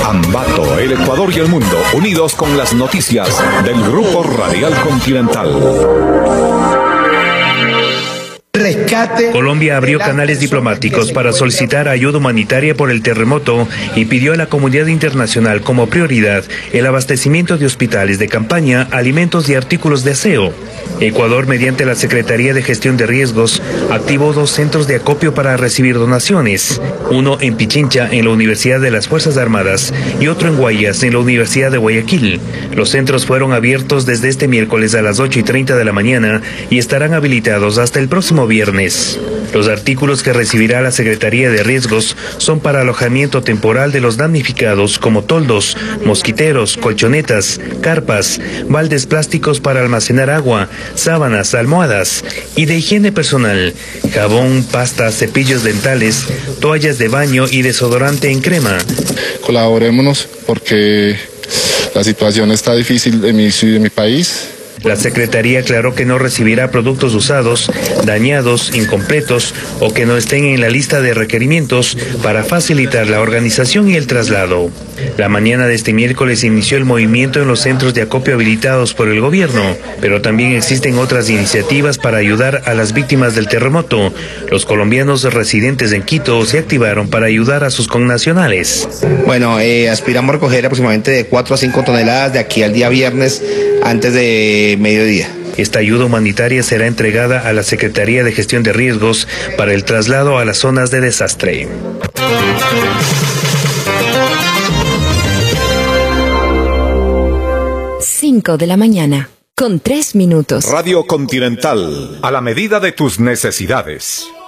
Ambato, el Ecuador y el mundo, unidos con las noticias del Grupo Radial Continental. Colombia abrió canales diplomáticos para solicitar ayuda humanitaria por el terremoto y pidió a la comunidad internacional como prioridad el abastecimiento de hospitales de campaña, alimentos y artículos de aseo. Ecuador, mediante la Secretaría de Gestión de Riesgos, activó 2 centros de acopio para recibir donaciones, uno en Pichincha, en la Universidad de las Fuerzas Armadas, y otro en Guayas, en la Universidad de Guayaquil. Los centros fueron abiertos desde este miércoles a las 8:30 de la mañana y estarán habilitados hasta el próximo viernes. Los artículos que recibirá la Secretaría de Riesgos son para alojamiento temporal de los damnificados, como toldos, mosquiteros, colchonetas, carpas, baldes plásticos para almacenar agua, sábanas, almohadas, y de higiene personal, jabón, pasta, cepillos dentales, toallas de baño y desodorante en crema. Colaborémonos porque la situación está difícil en mi país. La Secretaría aclaró que no recibirá productos usados, dañados, incompletos o que no estén en la lista de requerimientos para facilitar la organización y el traslado. La mañana de este miércoles inició el movimiento en los centros de acopio habilitados por el gobierno, pero también existen otras iniciativas para ayudar a las víctimas del terremoto. Los colombianos residentes en Quito se activaron para ayudar a sus connacionales. Bueno, aspiramos a recoger aproximadamente de 4 a 5 toneladas de aquí al día viernes antes de mediodía. Esta ayuda humanitaria será entregada a la Secretaría de Gestión de Riesgos para el traslado a las zonas de desastre. 5 de la mañana, con 3 minutos. Radio Continental, a la medida de tus necesidades.